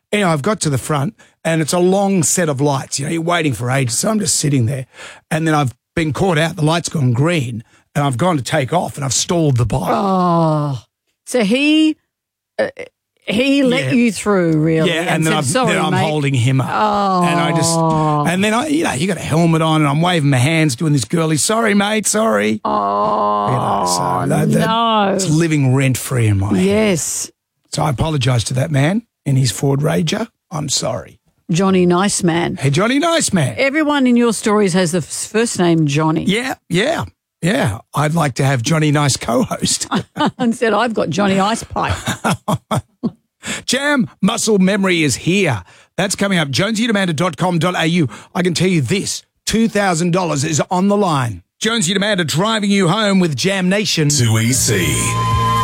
Anyway, I've got to the front and it's a long set of lights. You know, you're waiting for ages. So I'm just sitting there. And then I've been caught out. The light's gone green and I've gone to take off and I've stalled the bike. Oh. So he let you through, really. Yeah, and then, said, I'm holding him up. Oh. And then you got a helmet on and I'm waving my hands doing this girly, sorry, mate, sorry. Oh, no. It's living rent-free in my head. Yes. So I apologise to that man in his Ford Ranger. I'm sorry. Johnny Nice Man. Hey, Johnny Nice Man. Everyone in your stories has the first name Johnny. Yeah. I'd like to have Johnny Nice co-host. Instead, I've got Johnny Ice Pipe. Jam Muscle Memory is here. That's coming up. JonesyAndAmanda.com.au. I can tell you this, $2,000 is on the line. Jonesy and Amanda driving you home with Jam Nation. 2EC.